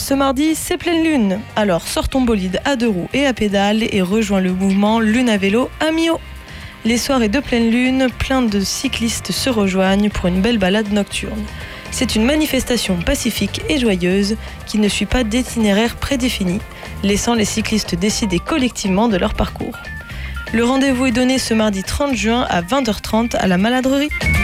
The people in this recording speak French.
Ce mardi, c'est pleine lune. Alors sors ton bolide à 2 roues et à pédales et rejoins le mouvement Lune à vélo à Millau. Les soirées de pleine lune, plein de cyclistes se rejoignent pour une belle balade nocturne. C'est une manifestation pacifique et joyeuse qui ne suit pas d'itinéraire prédéfini, laissant les cyclistes décider collectivement de leur parcours. Le rendez-vous est donné ce mardi 30 juin à 20h30 à la Maladrerie.